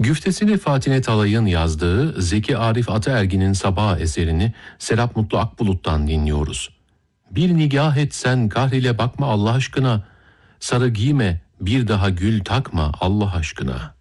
Güftesini Fatine Talay'ın yazdığı Zeki Arif Ataergin'in Sabah eserini Serap Mutlu Akbulut'tan dinliyoruz. Bir nigah etsen kahrile bakma Allah aşkına, sarı giyme bir daha gül takma Allah aşkına.